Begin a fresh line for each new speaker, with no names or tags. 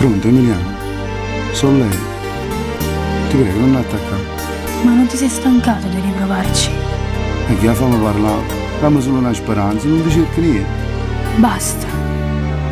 Pronto, Emiliano? Sono lei. Ti prego, non attaccare.
Ma non ti sei stancato di riprovarci?
E che la fammi parlare? Dammi solo una speranza, non ti cerchi niente.
Basta.